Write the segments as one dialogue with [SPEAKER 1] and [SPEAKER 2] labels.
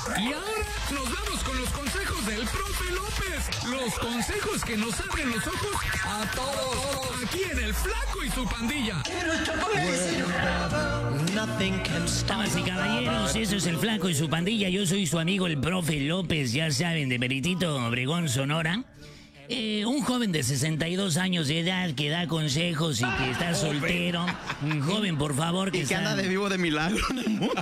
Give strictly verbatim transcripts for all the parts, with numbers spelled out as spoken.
[SPEAKER 1] Y ahora nos vamos con los consejos del profe López. Los consejos que nos abren los ojos a todos. Aquí en El Flaco y su pandilla.
[SPEAKER 2] Damas y caballeros, eso es El Flaco y su pandilla. Yo soy su amigo el profe López, ya saben, de Meritito, Obregón, Sonora. Eh, un joven de sesenta y dos años de edad que da consejos y que está soltero. Un joven, por favor, que
[SPEAKER 3] y que
[SPEAKER 2] está...
[SPEAKER 3] anda de vivo de milagro en el mundo.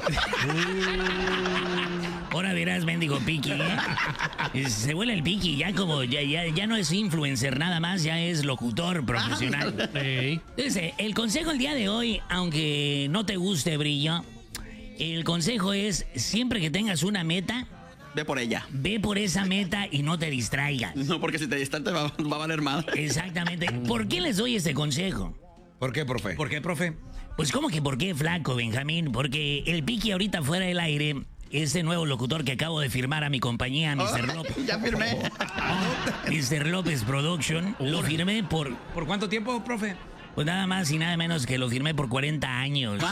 [SPEAKER 2] Ahora verás, mendigo Piqui, ¿eh? Se vuela el Piqui, ya como, ya, ya, ya no es influencer nada más, ya es locutor profesional. Entonces, el consejo el día de hoy, aunque no te guste, Brillo, el consejo es, siempre que tengas una meta,
[SPEAKER 3] ve por ella.
[SPEAKER 2] Ve por esa meta y no te distraigas.
[SPEAKER 3] No, porque si te distraes te va, va a valer madre.
[SPEAKER 2] Exactamente. ¿Por qué les doy este consejo?
[SPEAKER 4] ¿Por qué, profe?
[SPEAKER 3] ¿Por qué, profe?
[SPEAKER 2] Pues, ¿cómo que por qué, Flaco, Benjamín? Porque el Piqui ahorita fuera del aire... Este nuevo locutor que acabo de firmar a mi compañía, mister
[SPEAKER 3] Oh,
[SPEAKER 2] López.
[SPEAKER 3] ya firmé.
[SPEAKER 2] mister López Production. Lo firmé por...
[SPEAKER 4] ¿Por cuánto tiempo, profe?
[SPEAKER 2] Pues nada más y nada menos que lo firmé por cuarenta años.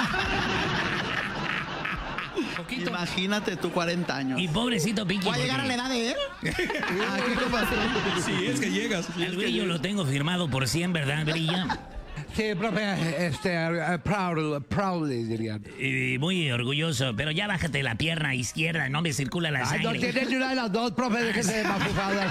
[SPEAKER 3] Poquito. Imagínate tú cuarenta años.
[SPEAKER 2] Y pobrecito Piqui.
[SPEAKER 3] ¿Voy a llegar a la edad de él?
[SPEAKER 4] Ah, ¿qué pasó? Sí, es que llegas.
[SPEAKER 2] El Brillo lo tengo firmado por cien, ¿verdad, Brillo?
[SPEAKER 5] Sí, profe, este, uh, proud, proudly, dirían.
[SPEAKER 2] Eh, muy orgulloso, pero ya bájate la pierna izquierda, no me circula la
[SPEAKER 5] Ay,
[SPEAKER 2] sangre.
[SPEAKER 5] no tienen ni una de las dos, profe, déjese de mafufadas.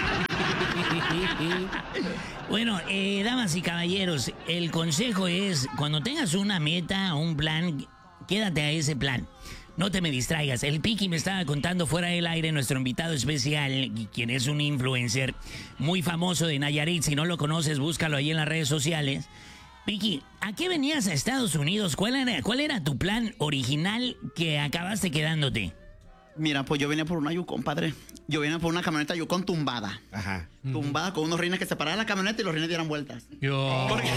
[SPEAKER 2] Bueno, eh, damas y caballeros, el consejo es, cuando tengas una meta, un plan, quédate a ese plan. No te me distraigas. El Piqui me estaba contando fuera del aire, nuestro invitado especial, quien es un influencer muy famoso de Nayarit. Si no lo conoces, búscalo ahí en las redes sociales. Piqui, ¿a qué venías a Estados Unidos? ¿Cuál era, cuál era tu plan original que acabaste quedándote?
[SPEAKER 3] Mira, pues yo venía por una Yukon, padre. Yo venía por una camioneta Yukon tumbada.
[SPEAKER 4] Ajá.
[SPEAKER 3] Tumbada con unos rines que separaban la camioneta y los rines dieran vueltas.
[SPEAKER 5] Yo.
[SPEAKER 3] Porque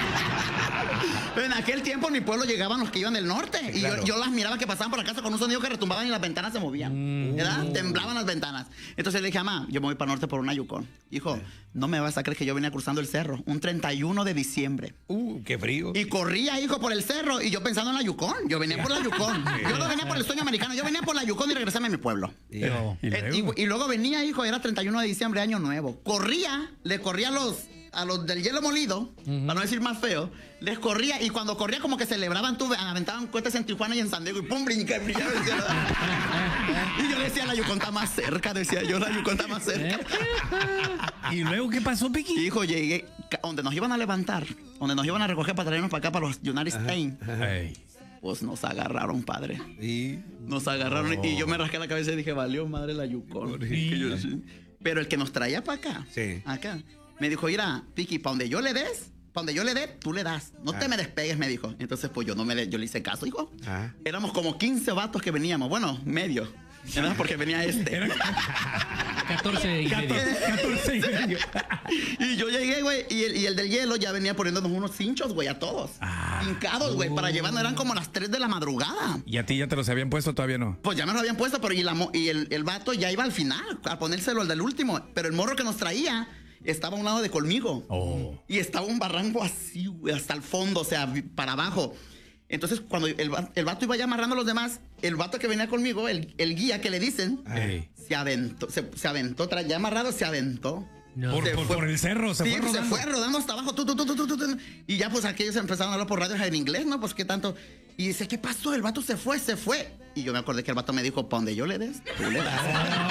[SPEAKER 3] en aquel tiempo en mi pueblo llegaban los que iban del norte.
[SPEAKER 4] Sí,
[SPEAKER 3] y
[SPEAKER 4] claro.
[SPEAKER 3] yo, yo las miraba que pasaban por la casa con un sonido que retumbaban y las ventanas se movían. ¿Verdad? Temblaban las ventanas. Entonces le dije, mamá, yo me voy para el norte por una Yukon. Hijo, no me vas a creer que yo venía cruzando el cerro un treinta y uno de diciembre.
[SPEAKER 4] Uh, qué frío.
[SPEAKER 3] Y corría, hijo, por el cerro. Y yo pensando en la Yukon. Yo venía por la Yukon. Yo no venía por el sueño americano. Yo venía por la Yukon y regresarme a mi pueblo.
[SPEAKER 5] Yo.
[SPEAKER 4] ¿Y
[SPEAKER 3] Eh,
[SPEAKER 4] luego?
[SPEAKER 3] Y, y luego venía, hijo, era treinta y uno de diciembre, año nuevo. Corría, le corría a los, a los del hielo molido, para no decir más feo, les corría, y cuando corría como que celebraban, tú, aventaban cohetes en Tijuana y en San Diego, y pum, brinca, brillaba. Y yo decía, la Yukon está más cerca, decía yo, la Yukon está más cerca.
[SPEAKER 4] ¿Y luego qué pasó, Piqui?
[SPEAKER 3] Hijo, llegué, ca- donde nos iban a levantar, donde nos iban a recoger para traernos para acá, para los United States,
[SPEAKER 4] Ay.
[SPEAKER 3] pues nos agarraron, padre.
[SPEAKER 4] Y...
[SPEAKER 3] Nos agarraron y yo me rasqué la cabeza y dije, valió madre la Yukon. Que yo- Pero el que nos traía para acá,
[SPEAKER 4] Sí.
[SPEAKER 3] acá, me dijo, mira, Piqui, para donde yo le des, para donde yo le dé, tú le das. No te
[SPEAKER 4] Ah.
[SPEAKER 3] me despegues, me dijo. Entonces, pues yo no me le, yo le hice caso, hijo.
[SPEAKER 4] Ah.
[SPEAKER 3] Éramos como quince vatos que veníamos, bueno, medio. ¿Verdad? Porque venía este.
[SPEAKER 5] catorce y medio.
[SPEAKER 4] catorce y medio.
[SPEAKER 3] Y yo llegué, güey, y el, y el del hielo ya venía poniéndonos unos cinchos, güey, a todos.
[SPEAKER 4] Ah.
[SPEAKER 3] Hincados, güey, para llevarnos, eran como las tres de la madrugada.
[SPEAKER 4] ¿Y a ti ya te los habían puesto? ¿Todavía no?
[SPEAKER 3] Pues ya me lo habían puesto, pero y, la mo- y el, el vato ya iba al final a ponérselo al del último. Pero el morro que nos traía estaba a un lado de conmigo.
[SPEAKER 4] Oh.
[SPEAKER 3] Y estaba un barranco así, güey, hasta el fondo, o sea, vi- para abajo. Entonces, cuando el, va- el vato iba ya amarrando a los demás, el vato que venía conmigo, el, el guía que le dicen,
[SPEAKER 4] Ay.
[SPEAKER 3] se aventó, se, se aventó, tra- ya amarrado, se aventó.
[SPEAKER 4] Por,
[SPEAKER 3] Se
[SPEAKER 4] por-
[SPEAKER 3] fue-
[SPEAKER 4] por el cerro, se
[SPEAKER 3] sí,
[SPEAKER 4] fue
[SPEAKER 3] pues,
[SPEAKER 4] rodando.
[SPEAKER 3] se fue rodando hasta abajo. Tu, tu, tu, tu, tu, tu, tu. Y ya pues aquellos empezaron a hablar por radio en inglés, ¿no? Pues qué tanto. Y dice, ¿qué pasó? El vato se fue, se fue. Y yo me acordé que el vato me dijo, pa' donde yo le des, tú le das.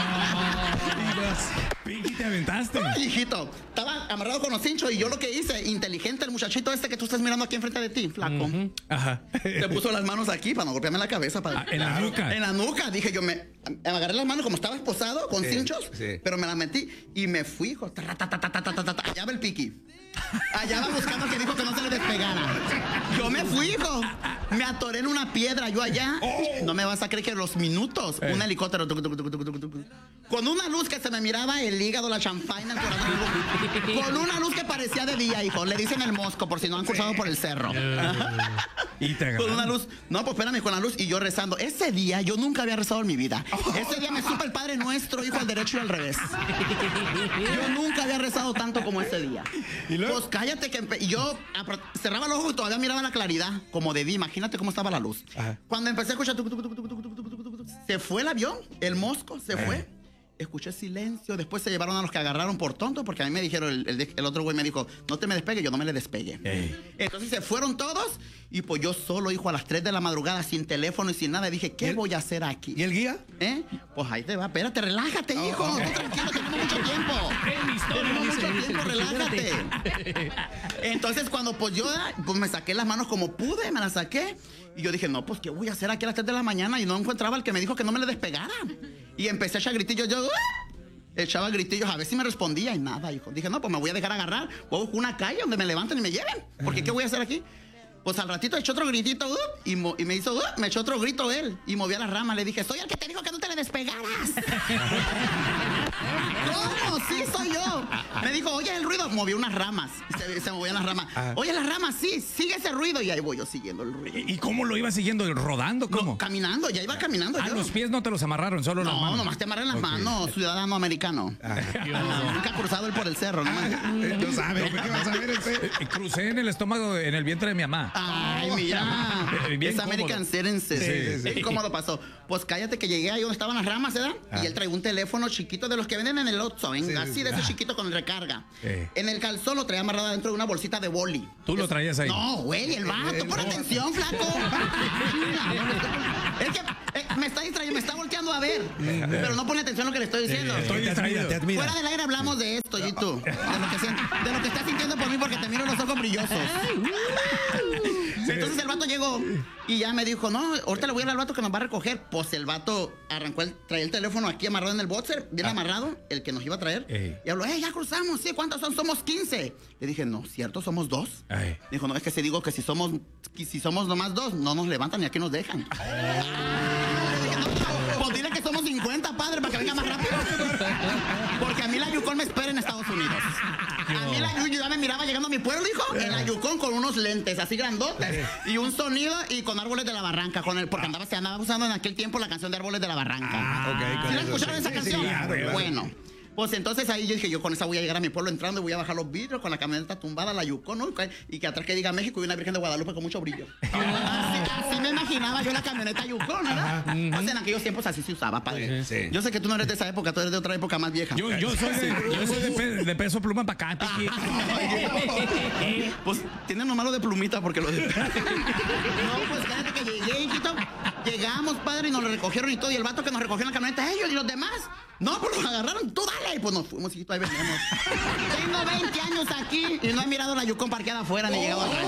[SPEAKER 4] Piqui, te aventaste.
[SPEAKER 3] Ay, hijito, estaba amarrado con los cinchos y yo lo que hice, inteligente, el muchachito este que tú estás mirando aquí enfrente de ti, flaco.
[SPEAKER 4] Ajá.
[SPEAKER 3] Se puso las manos aquí para no golpearme la cabeza. Para...
[SPEAKER 4] Ah, en la nuca.
[SPEAKER 3] En la nuca. Dije yo, me, me agarré las manos como estaba esposado, con
[SPEAKER 4] Sí,
[SPEAKER 3] cinchos,
[SPEAKER 4] sí.
[SPEAKER 3] pero me las metí y me fui, hijo. Tra, ta, ta, ta, ta, ta, ta, ta. Allá va el Piqui. Allá va buscando que dijo que no se le despegara. Yo me fui, hijo. Me atoré en una piedra, yo allá. No me vas a creer que los minutos,
[SPEAKER 4] Eh.
[SPEAKER 3] un helicóptero, tuc, tuc, tuc, tuc, tuc, tuc, con una luz que se me miraba el hígado, la champaña, el corazón. Con una luz que parecía de día, hijo. Le dicen el mosco, por si no han cruzado por el cerro.
[SPEAKER 4] Y te
[SPEAKER 3] Con una
[SPEAKER 4] agarraron.
[SPEAKER 3] luz. No, pues espérame, con la luz y yo rezando. Ese día yo nunca había rezado en mi vida. Ese día me supe el Padre Nuestro, hijo, al derecho y al revés. Yo nunca había rezado tanto como ese día.
[SPEAKER 4] ¿Y luego?
[SPEAKER 3] Pues cállate que empe- y yo apro- cerraba los ojos y todavía miraba la claridad, como de día. Imagínate cómo estaba la luz.
[SPEAKER 4] Ajá.
[SPEAKER 3] Cuando empecé a escuchar tuc, tuc, tuc, tuc, tuc, tuc, tuc, tuc, tuc, se fue el avión, el Mosco se fue.
[SPEAKER 4] Eh.
[SPEAKER 3] Escuché silencio. Después se llevaron a los que agarraron por tonto, porque a mí me dijeron, el, el, el otro güey me dijo, no te me despegues, yo no me le despegué.
[SPEAKER 4] Ey.
[SPEAKER 3] Entonces se fueron todos y pues yo solo, hijo, a las tres de la madrugada, sin teléfono y sin nada. Y dije, ¿qué
[SPEAKER 4] ¿Y el-
[SPEAKER 3] voy a hacer aquí?
[SPEAKER 4] ¿Y el guía?
[SPEAKER 3] ¿Eh? Pues ahí te va, espérate, relájate, hijo.
[SPEAKER 4] ok.
[SPEAKER 3] Tú tranquilo, tenemos mucho tiempo.
[SPEAKER 2] Es mi historia,
[SPEAKER 3] Tenemos
[SPEAKER 2] dice,
[SPEAKER 3] mucho
[SPEAKER 2] dice
[SPEAKER 3] tiempo,
[SPEAKER 2] el
[SPEAKER 3] relájate. Entonces, cuando pues yo pues me saqué las manos como pude, me las saqué. Y yo dije, no, pues, ¿qué voy a hacer aquí a las tres de la mañana? Y no encontraba al que me dijo que no me le despegara. Y empecé a echar gritillos, yo... ¡ah! Echaba gritillos, a ver si me respondía y nada, hijo. Dije, no, pues me voy a dejar agarrar. Voy a buscar una calle donde me levanten y me lleven. Porque, ¿qué voy a hacer aquí? Pues al ratito echó otro gritito uh, y, mo- y me hizo, uh, me echó otro grito él y movía las ramas. Le dije, soy el que te dijo que no te le despegaras. ¿Cómo? Sí, soy yo. Me dijo, oye el ruido. Movió unas ramas. Y se, se movían las ramas.
[SPEAKER 4] Ah.
[SPEAKER 3] Oye las ramas, sí, sigue ese ruido. Y ahí voy yo siguiendo el ruido.
[SPEAKER 4] ¿Y cómo lo iba siguiendo? ¿Rodando? ¿Cómo?
[SPEAKER 3] No, caminando, ya iba caminando
[SPEAKER 4] Ah,
[SPEAKER 3] yo.
[SPEAKER 4] los pies no te los amarraron, solo las
[SPEAKER 3] No,
[SPEAKER 4] manos.
[SPEAKER 3] nomás te amarran las
[SPEAKER 4] Ok.
[SPEAKER 3] manos, ciudadano americano. No, nunca ha cruzado él por el cerro, nomás.
[SPEAKER 4] No sabe, ¿qué vas a ver ese? Eh, Crucé en el estómago, en el vientre de mi mamá.
[SPEAKER 3] Ay, mira.
[SPEAKER 4] Eh, bien
[SPEAKER 3] Es American
[SPEAKER 4] cómodo.
[SPEAKER 3] Citizen.
[SPEAKER 4] Sí, sí, sí.
[SPEAKER 3] Qué cómodo pasó. Pues cállate que llegué ahí donde estaban las ramas, ¿verdad? Y él traía un teléfono chiquito de los que venden en el Oxxo, venga,
[SPEAKER 4] Sí,
[SPEAKER 3] así
[SPEAKER 4] sí.
[SPEAKER 3] de ese
[SPEAKER 4] Ah.
[SPEAKER 3] chiquito con recarga.
[SPEAKER 4] Eh.
[SPEAKER 3] En el calzón lo traía amarrado dentro de una bolsita de boli.
[SPEAKER 4] ¿Tú lo traías ahí?
[SPEAKER 3] No, güey, el vato. Pon atención, flaco. Es que eh, me está distrayendo, me está volteando a ver. Pero no pone atención a lo que le estoy diciendo.
[SPEAKER 4] Estoy distraído. Te admira.
[SPEAKER 3] Fuera del aire hablamos de esto, y tú. De lo que siento- de lo que estás sintiendo por mí porque te miro los ojos brillosos. Entonces el vato llegó y ya me dijo, no, ahorita le voy a hablar al vato que nos va a recoger. Pues el vato arrancó, el, traía el teléfono aquí amarrado en el boxer, bien amarrado, el que nos iba a traer.
[SPEAKER 4] Ey.
[SPEAKER 3] Y habló, eh, ya cruzamos, sí, ¿cuántos son? Somos quince. Le dije, no, ¿cierto? ¿Somos dos?
[SPEAKER 4] Ay.
[SPEAKER 3] Dijo, no, es que si digo que si somos, que si somos nomás dos, no nos levantan y aquí nos dejan. Le dije, no, no, pues dile que somos cincuenta, padre, para que venga más rápido. Porque a mí la Yukon me espera en Estados Unidos. A mí la Yukon, ya me miraba llegando a mi pueblo, hijo, en la Yukon con unos lentes así grandotes y un sonido y con Árboles de la Barranca, con el, porque andaba, se andaba usando en aquel tiempo la canción de Árboles de la Barranca.
[SPEAKER 4] Ah, ok, con
[SPEAKER 3] ¿Sí la
[SPEAKER 4] eso,
[SPEAKER 3] escucharon
[SPEAKER 4] sí.
[SPEAKER 3] esa
[SPEAKER 4] Sí,
[SPEAKER 3] canción?
[SPEAKER 4] sí, claro, claro.
[SPEAKER 3] Bueno. Pues entonces ahí yo dije, yo con esa voy a llegar a mi pueblo entrando y voy a bajar los vidrios con la camioneta tumbada, la Yukon, ¿no? Y que atrás que diga México y una Virgen de Guadalupe con mucho brillo. Así, así me imaginaba yo la camioneta Yukon, ¿verdad? Pues en aquellos tiempos así se usaba, padre.
[SPEAKER 4] Sí, sí.
[SPEAKER 3] Yo sé que tú no eres de esa época, tú eres de otra época más vieja.
[SPEAKER 4] Yo, yo soy, de, yo soy de, pe- de peso pluma para acá, Piqui.
[SPEAKER 3] Pues tienen lo malo de plumita porque lo de... No, pues cállate que llegué, hijito. Llegamos, padre, y nos lo recogieron y todo. Y el vato que nos recogió en la camioneta, ellos y los demás. No, pues los agarraron, tú dale. Pues nos fuimos, hijito, ahí venimos. Tengo veinte años aquí y no he mirado la Yukon parqueada afuera ni llegado al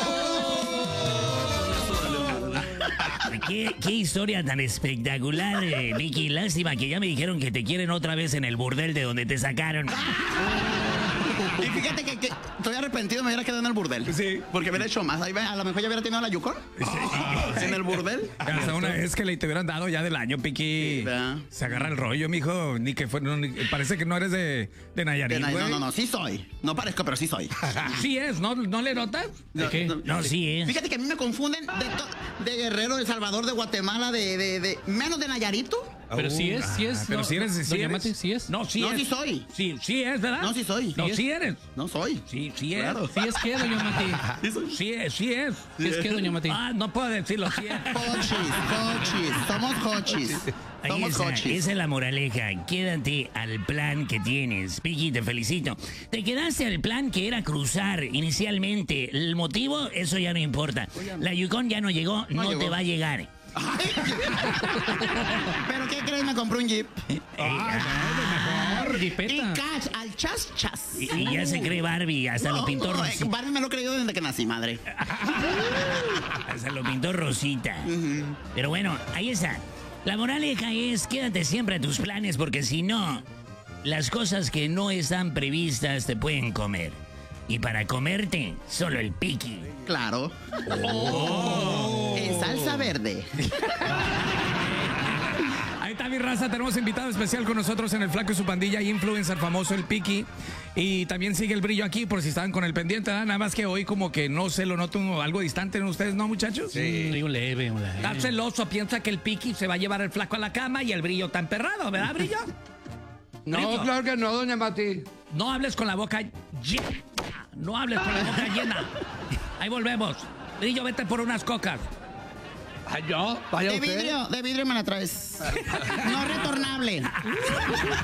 [SPEAKER 3] rancho.
[SPEAKER 2] ¿Qué, qué historia tan espectacular, eh, Vicky. Lástima que ya me dijeron que te quieren otra vez en el burdel de donde te sacaron.
[SPEAKER 3] Y fíjate que, que estoy arrepentido, me hubiera quedado en el burdel.
[SPEAKER 4] Sí.
[SPEAKER 3] Porque hubiera hecho más. Ahí, ve, a lo mejor ya hubiera tenido la Yukon. En el burdel.
[SPEAKER 4] Hasta una vez que le te hubieran dado ya del año, Piqui.
[SPEAKER 3] Sí, ¿verdad?
[SPEAKER 4] Se agarra el rollo, mijo. Ni que fue, no, ni- parece que no eres de, de Nayarit,
[SPEAKER 3] De- no,
[SPEAKER 4] güey.
[SPEAKER 3] no, no, sí soy. No parezco, pero sí soy.
[SPEAKER 4] Sí es, ¿no, no le notas?
[SPEAKER 3] No, no,
[SPEAKER 2] No, sí es.
[SPEAKER 3] Fíjate que a mí me confunden de, to- de Guerrero, de Salvador, de Guatemala, de, de, de menos de Nayarito.
[SPEAKER 6] Pero sí es, sí es.
[SPEAKER 4] Ah, pero
[SPEAKER 6] no,
[SPEAKER 4] sí eres, sí
[SPEAKER 6] doña
[SPEAKER 4] eres.
[SPEAKER 6] Mati, sí es.
[SPEAKER 4] No, sí
[SPEAKER 3] No,
[SPEAKER 4] es.
[SPEAKER 3] sí soy.
[SPEAKER 4] Sí, sí es, ¿verdad?
[SPEAKER 3] No, sí soy.
[SPEAKER 4] No,
[SPEAKER 6] Sí es.
[SPEAKER 4] sí eres.
[SPEAKER 3] No soy.
[SPEAKER 4] Sí, sí es.
[SPEAKER 3] Claro.
[SPEAKER 6] Sí es que, doña Mati.
[SPEAKER 4] Sí es, sí es.
[SPEAKER 6] Sí es que, doña Mati.
[SPEAKER 4] Ah, no puedo decirlo, sí es.
[SPEAKER 3] Hochis, hochis. Somos hochis.
[SPEAKER 2] Ahí
[SPEAKER 3] Somos
[SPEAKER 2] está,
[SPEAKER 3] hochis.
[SPEAKER 2] esa es la moraleja. Quédate al plan que tienes. Piqui, te felicito. Te quedaste al plan que era cruzar inicialmente. El motivo, eso ya no importa. La Yukon ya no llegó, no,
[SPEAKER 3] No
[SPEAKER 2] te
[SPEAKER 3] llegó.
[SPEAKER 2] va a llegar.
[SPEAKER 3] Ay. ¿Pero qué crees? Me compré un Jeep.
[SPEAKER 6] Ah,
[SPEAKER 3] Y
[SPEAKER 6] Jipeta.
[SPEAKER 3] cash, al chas chas.
[SPEAKER 2] Y, y ya se cree Barbie, hasta lo pintó
[SPEAKER 3] No, eh,
[SPEAKER 2] Rosita.
[SPEAKER 3] Barbie me lo he creído desde que nací, madre.
[SPEAKER 2] Hasta lo pintó Rosita. Pero bueno, ahí está. La moraleja es quédate siempre a tus planes porque si no, las cosas que no están previstas te pueden comer. Y para comerte, solo el piqui.
[SPEAKER 3] Claro. En salsa verde.
[SPEAKER 4] Ahí está mi raza, tenemos invitado especial con nosotros en El Flaco y su pandilla, influencer famoso, el Piqui. Y también sigue el brillo aquí por si estaban con el pendiente, ¿verdad? Nada más que hoy como que no se lo noto algo distante en ustedes, ¿no, muchachos?
[SPEAKER 6] Sí, un leve, un leve.
[SPEAKER 4] Está celoso, piensa que el Piqui se va a llevar el flaco a la cama y el brillo está emperrado, ¿verdad, brillo?
[SPEAKER 5] No,
[SPEAKER 4] Brillo.
[SPEAKER 5] claro que no, doña Mati.
[SPEAKER 4] No hables con la boca llena. No hables con la boca llena. Ahí volvemos. Brillo, vete por unas cocas.
[SPEAKER 5] Ay, yo, vaya
[SPEAKER 3] De
[SPEAKER 5] usted.
[SPEAKER 3] vidrio, de vidrio me la traes. No retornable.